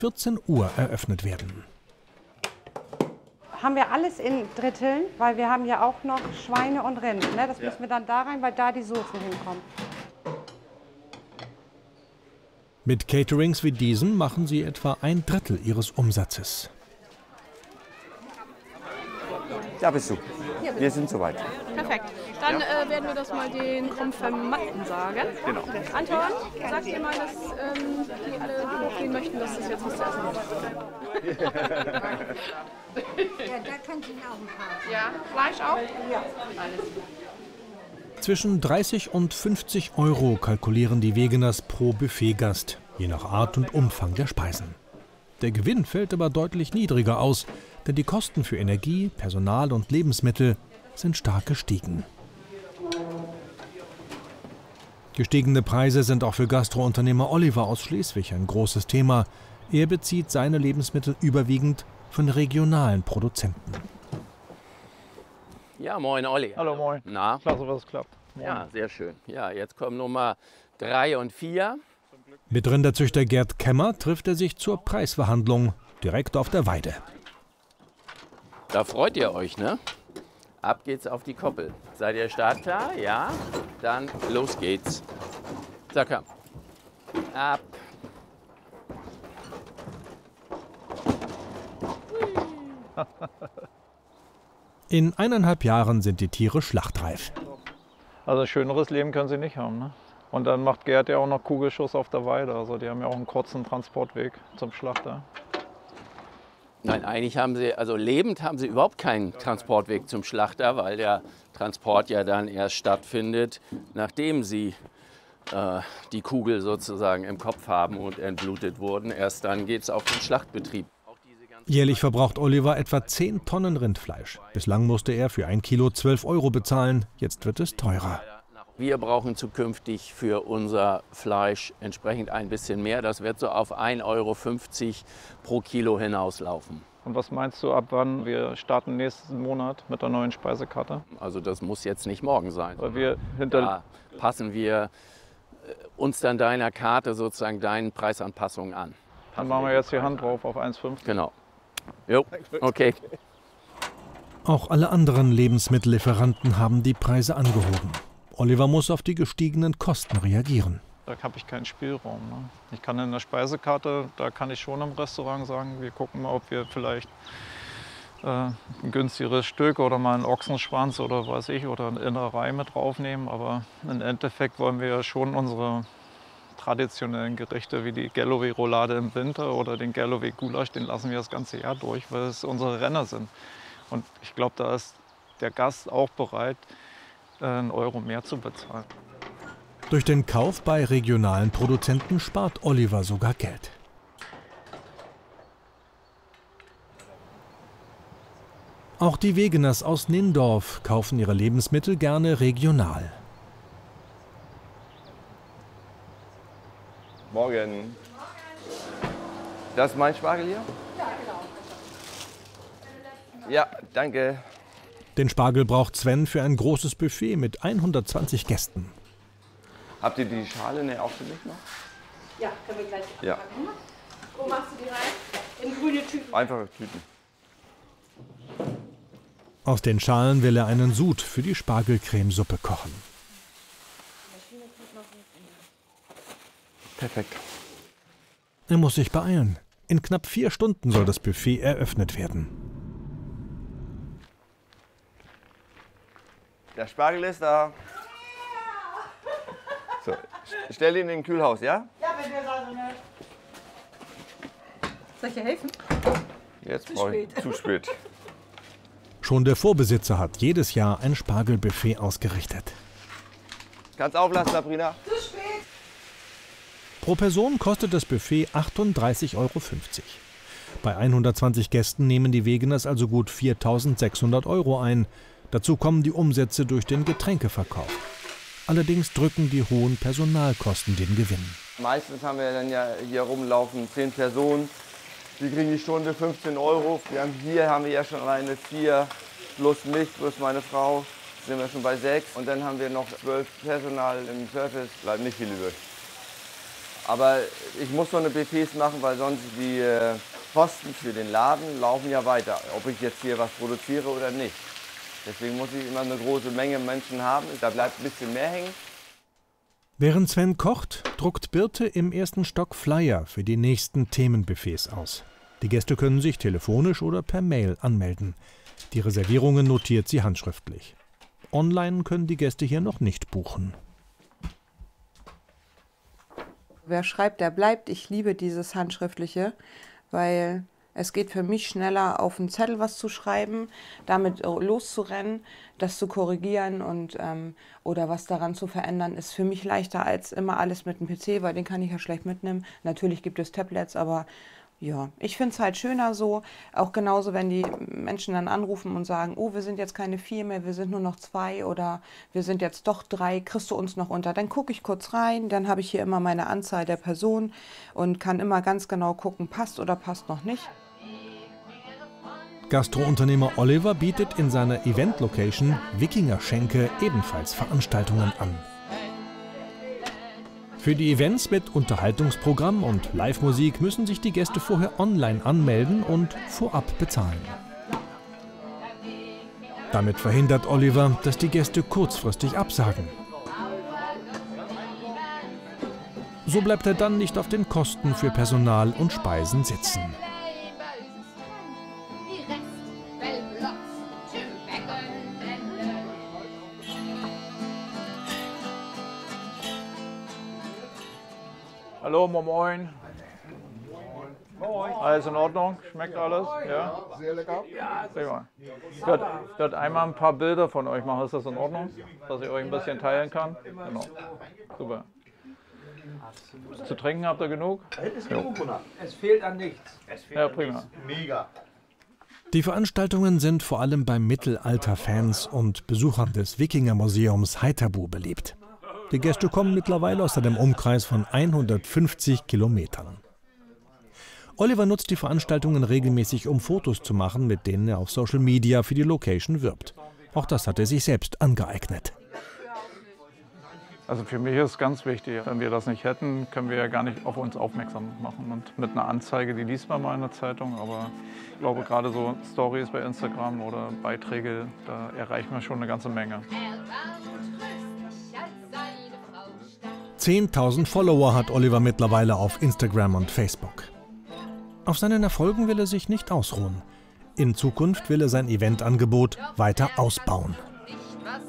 14 Uhr eröffnet werden. Haben wir alles in Dritteln, weil wir haben ja auch noch Schweine und Rind. Ne? Das müssen wir dann da rein, weil da die Soßen hinkommen. Mit Caterings wie diesen machen sie etwa 1/3 ihres Umsatzes. Da bist du. Wir sind soweit. Perfekt. Dann werden wir das mal den Konfirmanden sagen. Genau. Anton, sagst du mal, dass die alle hochgehen möchten, dass das jetzt was zu essen gibt? Ja, da könnt ihr auch ein paar. Ja, Fleisch auch? Ja. Zwischen 30 und 50 Euro kalkulieren die Wegeners pro Buffetgast, je nach Art und Umfang der Speisen. Der Gewinn fällt aber deutlich niedriger aus, denn die Kosten für Energie, Personal und Lebensmittel sind stark gestiegen. Gestiegene Preise sind auch für Gastrounternehmer Oliver aus Schleswig ein großes Thema. Er bezieht seine Lebensmittel überwiegend von regionalen Produzenten. Ja, moin Olli. Hallo, moin. Na? Klasse, was klappt. Moin. Ja, sehr schön. Ja, jetzt kommen Nummer 3 und 4. Mit Rinderzüchter Gerd Kemmer trifft er sich zur Preisverhandlung direkt auf der Weide. Da freut ihr euch, ne? Ab geht's auf die Koppel. Seid ihr startklar? Ja? Dann los geht's. So, komm. Ab. In 1,5 Jahren sind die Tiere schlachtreif. Also ein schöneres Leben können sie nicht haben. Ne? Und dann macht Gerd ja auch noch Kugelschuss auf der Weide. Also die haben ja auch einen kurzen Transportweg zum Schlachter. Nein, eigentlich haben sie, also lebend haben sie überhaupt keinen Transportweg zum Schlachter, weil der Transport ja dann erst stattfindet, nachdem sie die Kugel sozusagen im Kopf haben und entblutet wurden. Erst dann geht es auf den Schlachtbetrieb. Jährlich verbraucht Oliver etwa 10 Tonnen Rindfleisch. Bislang musste er für 1 Kilo 12 Euro bezahlen. Jetzt wird es teurer. Wir brauchen zukünftig für unser Fleisch entsprechend ein bisschen mehr. Das wird so auf 1,50 Euro pro Kilo hinauslaufen. Und was meinst du, ab wann wir starten nächsten Monat mit der neuen Speisekarte? Also das muss jetzt nicht morgen sein. Weil wir Da passen wir uns dann deiner Karte sozusagen deinen Preisanpassungen an. Dann machen wir jetzt die Hand drauf auf 1,50. Genau. Jo, okay. Auch alle anderen Lebensmittellieferanten haben die Preise angehoben. Oliver muss auf die gestiegenen Kosten reagieren. Da habe ich keinen Spielraum. Ne? Ich kann in der Speisekarte, da kann ich schon im Restaurant sagen, wir gucken mal, ob wir vielleicht ein günstigeres Stück oder mal einen Ochsenschwanz oder weiß ich, oder eine Innerei mit draufnehmen. Aber im Endeffekt wollen wir ja schon unsere traditionellen Gerichte wie die Galloway-Roulade im Winter oder den Galloway-Gulasch, den lassen wir das ganze Jahr durch, weil es unsere Renner sind. Und ich glaube, da ist der Gast auch bereit, 1 Euro mehr zu bezahlen. Durch den Kauf bei regionalen Produzenten spart Oliver sogar Geld. Auch die Wegeners aus Nindorf kaufen ihre Lebensmittel gerne regional. Morgen. Das ist mein Spargel hier? Ja, genau. Ja, danke. Den Spargel braucht Sven für ein großes Buffet mit 120 Gästen. Habt ihr die Schale ne, auch für mich noch? Ja, können wir gleich Ja. anpacken. Wo machst du die rein? In grüne Tüten. Einfache Tüten. Aus den Schalen will er einen Sud für die Spargelcremesuppe kochen. Perfekt. Er muss sich beeilen. In knapp 4 Stunden soll das Buffet eröffnet werden. Der Spargel ist da. So, stell ihn in den Kühlhaus, ja? Ja, wenn wir sagen, ne? Soll ich dir helfen? Jetzt brauche ich zu spät. Schon der Vorbesitzer hat jedes Jahr ein Spargelbuffet ausgerichtet. Kannst auflassen, Sabrina. Zu spät. Pro Person kostet das Buffet 38,50 Euro. Bei 120 Gästen nehmen die Wegeners also gut 4.600 Euro ein. Dazu kommen die Umsätze durch den Getränkeverkauf. Allerdings drücken die hohen Personalkosten den Gewinn. Meistens haben wir dann ja hier rumlaufen 10 Personen. Die kriegen die Stunde 15 Euro. Hier haben wir ja schon alleine 4 plus mich, plus meine Frau. Sind wir schon bei 6. Und dann haben wir noch 12 Personal im Service. Bleibt nicht viel übrig. Aber ich muss so eine Buffets machen, weil sonst die Kosten für den Laden laufen ja weiter, ob ich jetzt hier was produziere oder nicht. Deswegen muss ich immer eine große Menge Menschen haben, da bleibt ein bisschen mehr hängen. Während Sven kocht, druckt Birte im ersten Stock Flyer für die nächsten Themenbuffets aus. Die Gäste können sich telefonisch oder per Mail anmelden. Die Reservierungen notiert sie handschriftlich. Online können die Gäste hier noch nicht buchen. Wer schreibt, der bleibt. Ich liebe dieses Handschriftliche, weil es geht für mich schneller, auf einen Zettel was zu schreiben, damit loszurennen, das zu korrigieren und oder was daran zu verändern, ist für mich leichter als immer alles mit dem PC, weil den kann ich ja schlecht mitnehmen. Natürlich gibt es Tablets, aber ja, ich finde es halt schöner so. Auch genauso, wenn die Menschen dann anrufen und sagen, oh, wir sind jetzt keine 4 mehr, wir sind nur noch 2 oder wir sind jetzt doch 3, kriegst du uns noch unter? Dann gucke ich kurz rein, dann habe ich hier immer meine Anzahl der Personen und kann immer ganz genau gucken, passt oder passt noch nicht. Gastrounternehmer Oliver bietet in seiner Event-Location Wikingerschenke ebenfalls Veranstaltungen an. Für die Events mit Unterhaltungsprogramm und Live-Musik müssen sich die Gäste vorher online anmelden und vorab bezahlen. Damit verhindert Oliver, dass die Gäste kurzfristig absagen. So bleibt er dann nicht auf den Kosten für Personal und Speisen sitzen. Hallo, moin. Moin. Alles in Ordnung? Schmeckt alles? Ja? Sehr lecker. Ja, prima. Ich werde einmal ein paar Bilder von euch machen. Ist das in Ordnung? Dass ich euch ein bisschen teilen kann? Genau. Super. Zu trinken habt ihr genug? Es fehlt an nichts. Ja, prima. Mega. Die Veranstaltungen sind vor allem bei Mittelalter-Fans und Besuchern des Wikingermuseums Haithabu beliebt. Die Gäste kommen mittlerweile aus einem Umkreis von 150 Kilometern. Oliver nutzt die Veranstaltungen regelmäßig, um Fotos zu machen, mit denen er auf Social Media für die Location wirbt. Auch das hat er sich selbst angeeignet. Also für mich ist es ganz wichtig, wenn wir das nicht hätten, können wir ja gar nicht auf uns aufmerksam machen. Und mit einer Anzeige, die liest man mal in der Zeitung, aber ich glaube gerade so Stories bei Instagram oder Beiträge, da erreichen wir schon eine ganze Menge. 10.000 Follower hat Oliver mittlerweile auf Instagram und Facebook. Auf seinen Erfolgen will er sich nicht ausruhen. In Zukunft will er sein Eventangebot weiter ausbauen.